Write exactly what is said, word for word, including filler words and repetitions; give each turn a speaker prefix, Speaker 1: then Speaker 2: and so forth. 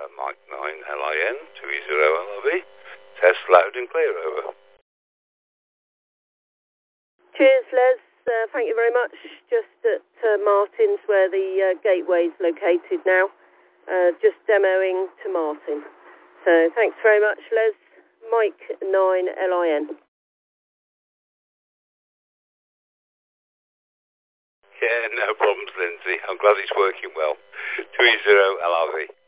Speaker 1: uh, Mike nine L I N, two zero L R V. Test loud and clear, over.
Speaker 2: Cheers, Les. Uh, thank you very much. Just at uh, Martin's, where the uh, gateway's located now. Uh, just demoing to Martin. So thanks very much, Les. Mike nine L I N.
Speaker 1: Yeah, no problems, Lindsay. I'm glad it's working well. two zero L R V.